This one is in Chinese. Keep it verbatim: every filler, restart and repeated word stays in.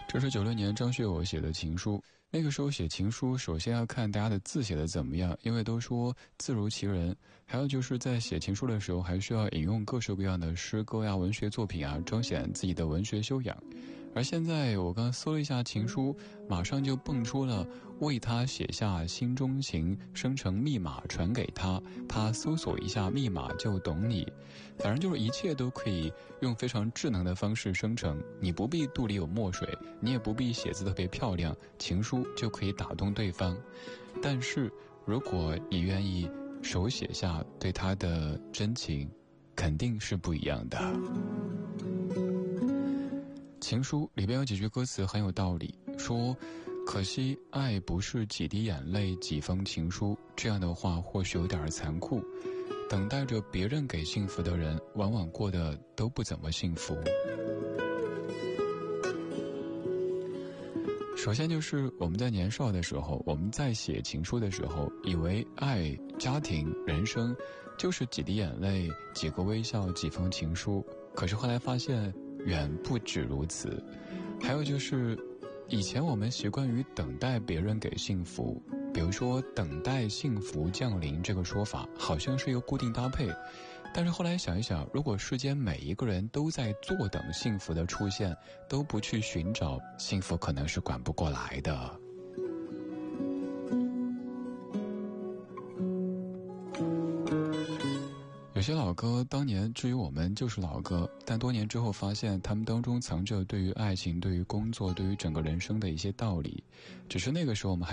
这是九六年张学友写的情书。那个时候写情书，首先要看大家的字写的怎么样，因为都说字如其人。还有就是在写情书的时候，还需要引用各式各样的诗歌呀、文学作品啊，彰显自己的文学修养。而现在我刚搜了一下情书，马上就蹦出了为他写下心中情，生成密码传给他，他搜索一下密码就懂你。反正就是一切都可以用非常智能的方式生成，你不必肚里有墨水，你也不必写字特别漂亮，情书就可以打动对方。但是如果你愿意手写下对他的真情，肯定是不一样的。情书里边有几句歌词很有道理，说可惜爱不是几滴眼泪几封情书，这样的话或许有点残酷，等待着别人给幸福的人往往过得都不怎么幸福。首先就是我们在年少的时候，我们在写情书的时候，以为爱、家庭、人生就是几滴眼泪、几个微笑、几封情书，可是后来发现远不止如此。还有就是以前我们习惯于等待别人给幸福，比如说等待幸福降临这个说法好像是一个固定搭配，但是后来想一想，如果世间每一个人都在坐等幸福的出现，都不去寻找，幸福可能是管不过来的。有些老歌当年至于我们就是老歌，但多年之后发现他们当中藏着对于爱情、对于工作、对于整个人生的一些道理，只是那个时候我们还